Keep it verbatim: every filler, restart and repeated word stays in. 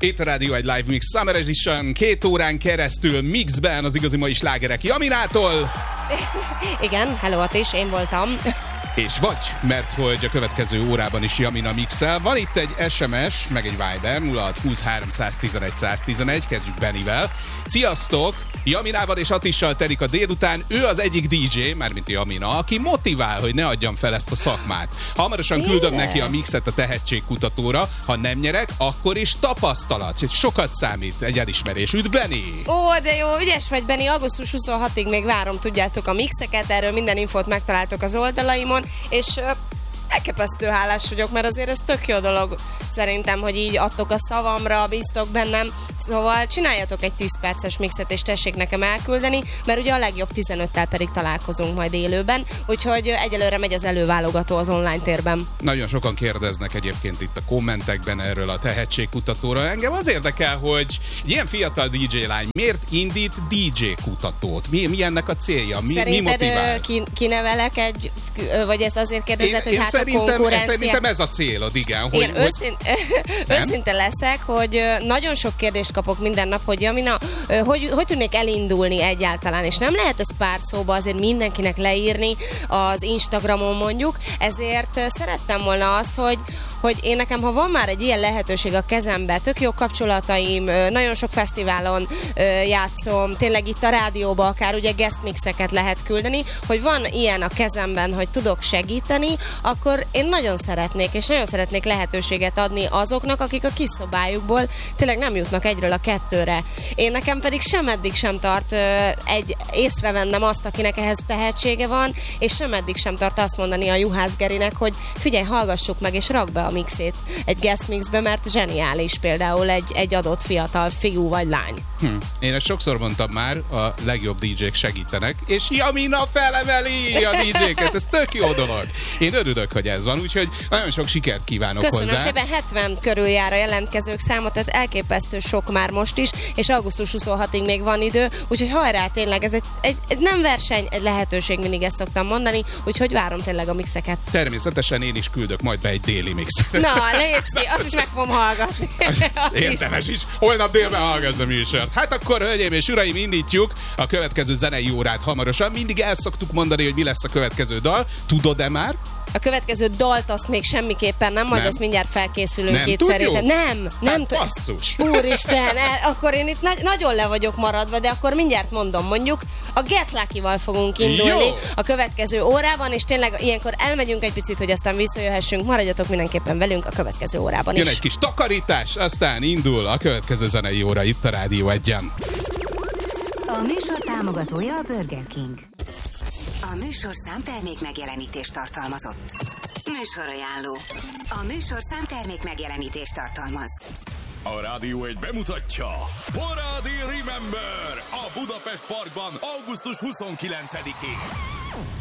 Itt a Rádió egy Live Mix Summer Edition, két órán keresztül mixben az igazi mai slágerek Jaminától. Igen, hello Atis, én voltam. És vagy, mert hogy a következő órában is Jamina mixel. Van itt egy es em es, meg egy Viber, nulla hat húsz három tizenegy száz tizenegy, kezdjük Bennivel. Sziasztok! Jaminával és Atissal telik a délután, ő az egyik dé dzsé, mármint Jamina, aki motivál, hogy ne adjam fel ezt a szakmát. Hamarosan Tényleg? küldöm neki a mixet a tehetségkutatóra, ha nem nyerek, akkor is tapasztalat. Sokat számít egy elismerés. Üdv, Benni! Ó, de jó, ügyes vagy, Benni, augusztus huszonhatodidig még várom, tudjátok, a mixeket, erről minden infót megtaláltok az oldalaimon, és ö, elképesztő hálás vagyok, mert azért ez tök jó dolog szerintem, hogy így adtok a szavamra, bíztok bennem, szóval csináljatok egy tíz perces mixet, és tessék nekem elküldeni, mert ugye a legjobb tizenöttel pedig találkozunk majd élőben, úgyhogy egyelőre megy az előválogató az online térben. Nagyon sokan kérdeznek egyébként itt a kommentekben erről a tehetségkutatóra. Engem az érdekel, hogy egy ilyen fiatal dé dzsé lány miért indít dé dzsé kutatót? Mi, mi ennek a célja? Mi, mi motivál? Ki, kinevelek egy, vagy ezt azért kérdezed, én, hogy én hát szerintem, a konkurencia... Szerintem ez a célod, igen. Hogy, én hogy... őszint, őszinte leszek, hogy nagyon sok kérdést kapok minden nap, hogy Jamina, hogy, hogy tudnék elindulni egyáltalán, és nem lehet ezt pár szóba azért mindenkinek leírni az Instagramon mondjuk, ezért szerettem volna azt, hogy hogy én nekem, ha van már egy ilyen lehetőség a kezembe, tök jó kapcsolataim, nagyon sok fesztiválon játszom, tényleg itt a rádióban akár ugye guest mixeket lehet küldeni, hogy van ilyen a kezemben, hogy tudok segíteni, akkor én nagyon szeretnék, és nagyon szeretnék lehetőséget adni azoknak, akik a kis szobájukból tényleg nem jutnak egyről a kettőre. Én nekem pedig sem eddig sem tart egy észrevennem azt, akinek ehhez tehetsége van, és sem eddig sem tart azt mondani a Juhász Gerinek, hogy figyelj, hallgassuk meg, és rak be a mixét egy guest mixbe, mert zseniális például egy, egy adott fiatal fiú vagy lány. Hm. Én ezt sokszor mondtam már, a legjobb dé dzsék segítenek, és Jamina felemeli a dé dzséket, ez tök jó dolog. Én örülök, hogy ez van, úgyhogy nagyon sok sikert kívánok Köszönöm hozzá. szépen, hetven körül jár a jelentkezők száma, tehát elképesztő sok már most is, és augusztus huszonhatodidig még van idő, úgyhogy hajrá, tényleg ez egy, egy, egy nem verseny, egy lehetőség, mindig ezt szoktam mondani, úgyhogy várom tényleg a mixeket. Természetesen én is küldök majd be egy déli mix. Na, légy, azt is meg fogom hallgatni. Érdemes is. Holnap délben hallgass a műsort. Hát akkor, hölgyeim és uraim, indítjuk a következő zenei órát hamarosan. Mindig el szoktuk mondani, hogy mi lesz a következő dal. Tudod-e már? A következő dalt azt még semmiképpen nem, majd nem. azt mindjárt felkészülünk nem itt tudjuk? szerintem. Nem, nem hát basszus. Úristen, el, akkor én itt nagy, nagyon le vagyok maradva, de akkor mindjárt mondom, mondjuk a Get Lucky-val fogunk indulni Jó. a következő órában, és tényleg ilyenkor elmegyünk egy picit, hogy aztán visszajöhessünk. Maradjatok mindenképpen velünk a következő órában Jön is. egy kis takarítás, aztán indul a következő zenei óra itt a Rádió egyen. A műsor támogatója a Burger King. A műsorszám termék megjelenítést tartalmazott. Műsorajánló. A műsorszám termék megjelenítést tartalmaz. A Rádió egy bemutatja Parádi Remember a Budapest Parkban augusztus huszonkilencedikén.